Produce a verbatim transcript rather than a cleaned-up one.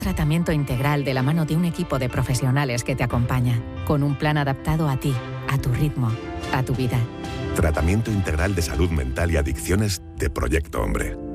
Tratamiento integral de la mano de un equipo de profesionales que te acompaña, con un plan adaptado a ti, a tu ritmo, a tu vida. Tratamiento integral de salud mental y adicciones de Proyecto Hombre.